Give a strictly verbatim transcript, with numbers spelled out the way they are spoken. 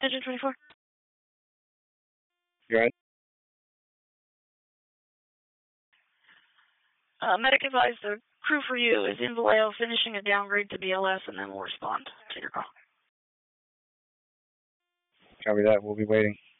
Engine twenty-four. You all right? Uh, medic advised the crew for you is in Vallejo finishing a downgrade to B L S, and then we'll respond to your call. Copy that. We'll be waiting.